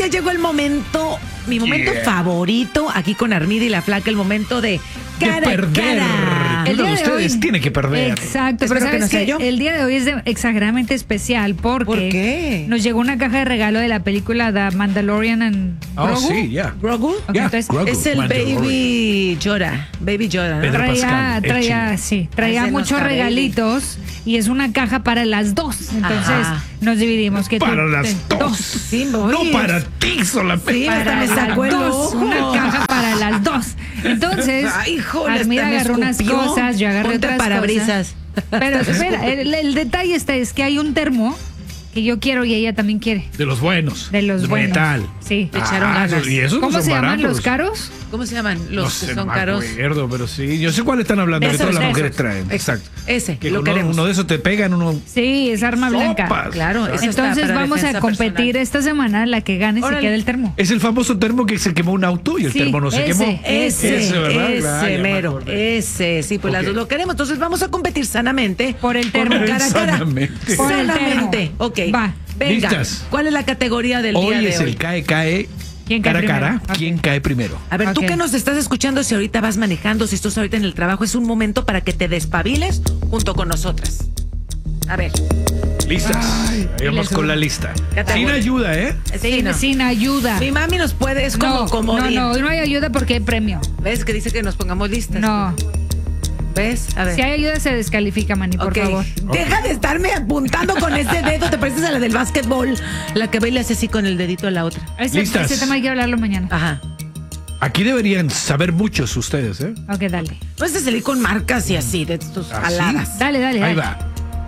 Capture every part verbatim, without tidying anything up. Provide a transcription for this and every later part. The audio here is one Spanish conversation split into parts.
ya llegó el momento, mi momento Yeah. favorito aquí con Armida y la Flaca, el momento de cara de a perder. cara. Uno de ustedes tiene que perder. Exacto, Espero pero que no sabes sea que yo. el día de hoy es de- exageradamente especial porque ¿Por qué? nos llegó una caja de regalo de la película The Mandalorian and Oh, Grogu. sí, ya. ¿Grogu? Ok, Ya, entonces, Grogu, Es el Mandalorian. Baby Yoda. Baby Yoda, ¿no? Pedro Traía, Pascal, traía, el sí, traía Ese no muchos está baby. regalitos y es una caja para las dos. Entonces Ajá. nos dividimos. Que tú- Para las te- dos. Sí, No oye, para ti solamente. Sí, hasta Para me las sacó el dos, ojo. una caja para las dos. Entonces, Ay, híjole, Armida hasta me agarró unas escupió. cosas, yo agarré Ponte otras parabrisas. cosas. Pero espera, el, el detalle está es que hay un termo que yo quiero y ella también quiere. De los buenos. De los buenos. metal. Sí. Le echaron Ah, ganas. y esos no ¿Cómo son se llaman baratos. los caros? ¿Cómo se llaman? Los No que sé, son no me caros. acuerdo, pero sí. Yo sé cuál están hablando, que Esos, todas las esos. mujeres traen. Exacto. Ese, Que lo uno, queremos. uno de esos te pegan, uno. Sí, es arma blanca. Sopas. Claro, eso está Entonces para vamos a defensa competir personal. esta semana, la que gane se Órale. queda el termo. Es el famoso termo que se quemó un auto y el Sí, termo no se ese. quemó. Ese, Ese, ¿verdad? ese Ah, ya me mero, acordé. ese, sí, pues las Ok. dos lo queremos. Entonces vamos a competir sanamente. Por el con termo. un cara a cara. Sanamente. Por el Sanamente. termo. Ok. Va. Venga. Listas. ¿Cuál es la categoría del día Hoy de es hoy? el cae, cae, ¿Quién cae cara a cara. primero? Ok. ¿Quién cae primero? A ver, tú Ok. que nos estás escuchando, si ahorita vas manejando, si estás ahorita en el trabajo, es un momento para que te despabiles junto con nosotras. A ver. Listas. Ay, Ahí vamos les- con la lista. Categoría. Sin ayuda, ¿eh? Sí, sin, no. sin ayuda. Mi mami nos puede, es como no, no, comodín. no, no hay ayuda porque hay premio. ¿Ves que dice que nos pongamos listas? No. ¿Ves? A ver. Si hay ayuda se descalifica, Manny, por Ok. favor. Deja de estarme apuntando con ese dedo. Te pareces a la del básquetbol. La que ve y le hace así con el dedito a la otra. Ese, Listas. ese tema hay que hablarlo mañana. Ajá. Aquí deberían saber muchos ustedes, ¿eh? Ok, dale. No es de salir con marcas y así, de tus ¿Ah, sí? aladas. Dale, dale, Ahí dale. va.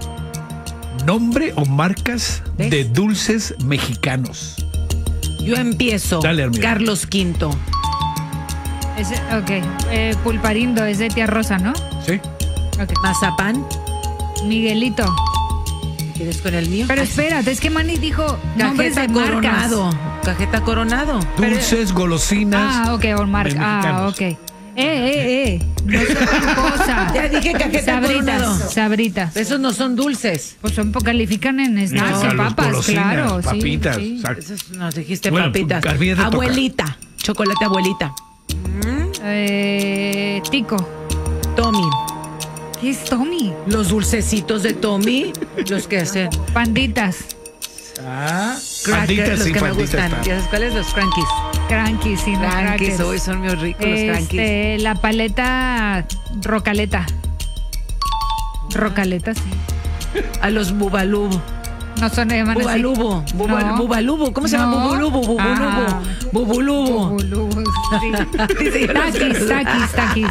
Nombre o marcas ¿Ves? de dulces mexicanos. Yo empiezo. Dale, Armida. Carlos Quinto. Ese, ok. Eh, Pulparindo, es de tía Rosa, ¿no? ¿Sí? Ok. Mazapán. Miguelito. ¿Quieres con el mío? Pero Ay, espérate, es que Manny dijo nombres Cajeta de marcas. Coronado. Cajeta Coronado. Pero- Dulces, golosinas. Ah, ok, o marca. de Ah, mexicanos. ok. Eh, eh, eh. No es otra cosa. Ya dije Cajeta Coronado. Sabritas, sabritas. Esos no son dulces. Pues son, califican en snacks Ah, y los papas, golosinas, claro. sí, papitas, sí. exacto. Esos nos dijiste Bueno, papitas. Armida te toca. Abuelita. Chocolate abuelita. Eh, tico. Tommy. ¿Qué es Tommy? Los dulcecitos de Tommy. Los que hacen. Panditas. Ah, Crackers, panditas, los sí, que me panditas gustan. están. ¿Ya sabes cuáles? Los crankies. Crankies, sí, no Crankies, crackers. hoy son muy ricos los crankies. Este, la paleta rocaleta. Rocaleta, sí. A los bubalubo. No son de llaman así. Bubalubo. Bubal- No. Bubalubo. ¿Cómo se llama? No. Bubulubo. Bubulubo. Ah. Bubulubo. Bubulubo, sí. Dice, yo no sé. Taquis, taquis, taquis.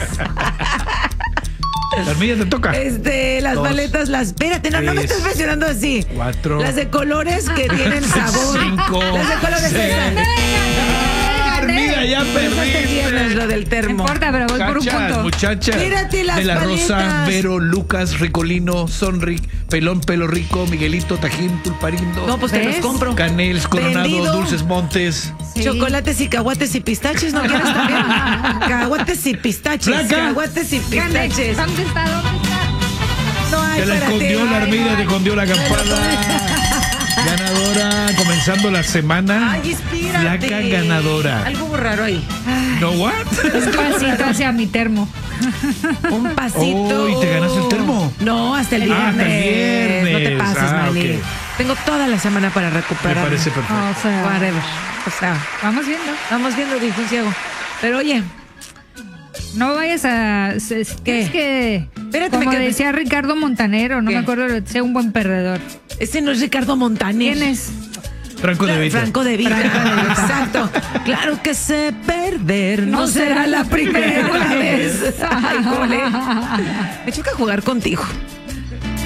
Armida, te toca. Este, las Dos, paletas, las. Espérate, no, no me tres, estás presionando así. cuatro, Las de colores que tienen sabor. cinco, Las de colores seis. esas. Armida, ya Pensaste bien es perdiste. lo del No termo. importa, pero voy por un Muchachas, punto. muchachas. Tírate las de la Rosa, paletas. Vero, Lucas, Ricolino, Sonric, Pelón, Pelo Rico, Miguelito, Tajín, Pulparindo, No, pues te ¿Ves? los compro. Canels, Coronado, Vendido. Dulces Montes. Sí. Chocolates y caguates y pistaches, ¿no quieres también? Caguates y pistaches. Flaca. Caguates y Gane. pistaches. ¿Dónde está? ¿Dónde está? No hay Te la para ti. escondió la Armida, te escondió la campana. Ganadora, comenzando la semana. Ay, espérate. Flaca ganadora. Algo muy raro ahí. ¿No what? Un pasito hacia mi termo. Un pasito. Oh, ¿y te ganaste el termo? No, hasta el Ah, viernes. hasta el viernes. No te pases, Ah, Manny. ok. Tengo toda la semana para Me recuperar. parece perfecto. O sea, Whatever. O sea, vamos viendo. vamos viendo, dijo un ciego. Pero oye, No vayas a... Es es ¿Qué? que, Espérate, como me quedé- decía Ricardo Montanero, no ¿Qué? me acuerdo, sea un buen perdedor. ese no es Ricardo Montaner. ¿Quién es? Franco de Vita. Franco de Vita. Franco de Vita. Exacto. Claro que sé perder, no, será la primera vez. Ay, cole. Me choca jugar contigo.